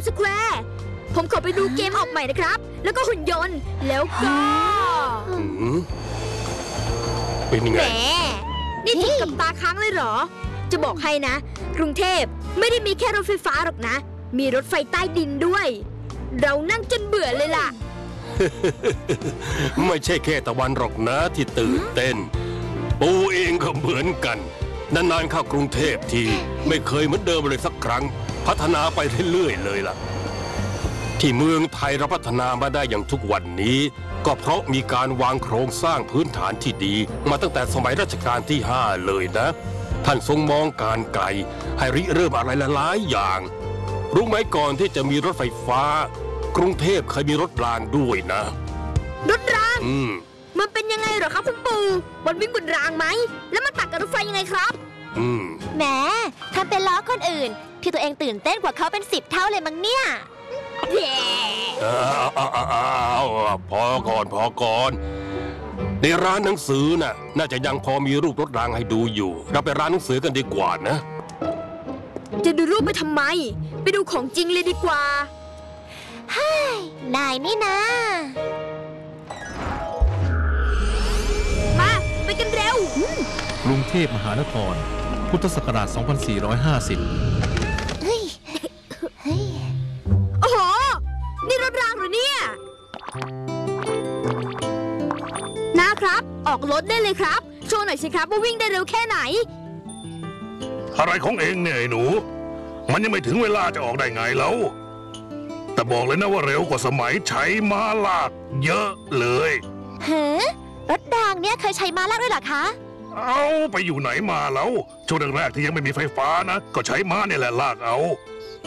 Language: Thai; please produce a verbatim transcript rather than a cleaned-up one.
สแควร์ผมขอไปดูเกมออกใหม่นะครับแล้วก็หุ่นยนต์แล้วก็เป็นยังไงแหมนี่ถึงกับตาค้างเลยเหรอจะบอกให้นะกรุงเทพไม่ได้มีแค่รถไฟฟ้าหรอกนะมีรถไฟใต้ดินด้วยเรานั่งจนเบื่อเลยล่ะไม่ใช่แค่ตะวันหรอกนะที่ตื่นเต้นปูเองก็เหมือนกันนานๆเข้ากรุงเทพทีไม่เคยเหมือนเดิมเลยสักครั้งพัฒนาไปเรื่อยๆเลยล่ะที่เมืองไทยเราพัฒนามาได้อย่างทุกวันนี้ก็เพราะมีการวางโครงสร้างพื้นฐานที่ดีมาตั้งแต่สมัยรัชกาลที่ห้าเลยนะท่านทรงมองการไกลให้ริเริ่มอะไรหลายๆอย่างรู้ไหมก่อนที่จะมีรถไฟฟ้ากรุงเทพเคยมีรถรางด้วยนะรถรางอืมมันเป็นยังไงเหรอครับคุณปู่บนวิ่งบนรางไหมแล้วมันตัดกับรถไฟยังไงครับอืมแหมทำเป็นล้อคนอื่นที่ตัวเองตื่นเต้นกว่าเขาเป็นสิบเท่าเลยมั้งเนี่ยแย่พอก่อนพอก่อนในร้านหนังสือน่ะน่าจะยังพอมีรูปรถรางให้ดูอยู่เราไปร้านหนังสือกันดีกว่านะจะดูรูปไปทำไมไปดูของจริงเลยดีกว่าเฮ้ยนายนี่นะมาไปกันเร็วกรุงเทพมหานครพุทธศักราช สองพันสี่ร้อยห้าสิบเฮ้ยเฮ้ยโอ้โหนี่รถรางเหรอเนี่ยนะครับออกรถได้เลยครับโชว์หน่อยสิครับว่าวิ่งได้เร็วแค่ไหนอะไรของเองเนี่ยไอ้หนูมันยังไม่ถึงเวลาจะออกได้ไงแล้วแต่บอกเลยนะว่าเร็วกว่าสมัยใช้ม้าลากเยอะเลยเฮ้รถรางเนี่ยเคยใช้ม้าลากด้วยเหรอคะเอาไปอยู่ไหนมาแล้วช่วงแรกๆที่ยังไม่มีไฟฟ้านะก็ใช้ม้าเนี่ยแหละลากเอา